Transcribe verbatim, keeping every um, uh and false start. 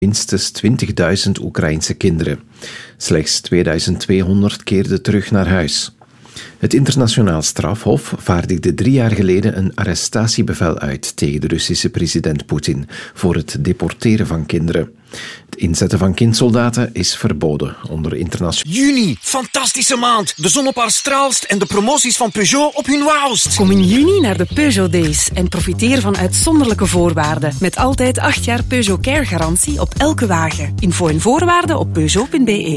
minstens twintigduizend Oekraïnse kinderen. Slechts tweeduizend tweehonderd keerden terug naar huis. Het internationaal strafhof vaardigde drie jaar geleden een arrestatiebevel uit tegen de Russische president Poetin voor het deporteren van kinderen. Het inzetten van kindsoldaten is verboden onder internationaal... Juni, fantastische maand. De zon op haar straalst en de promoties van Peugeot op hun wauwst. Kom in juni naar de Peugeot Days en profiteer van uitzonderlijke voorwaarden. Met altijd acht jaar Peugeot Care garantie op elke wagen. Info en voorwaarden op peugeot punt be.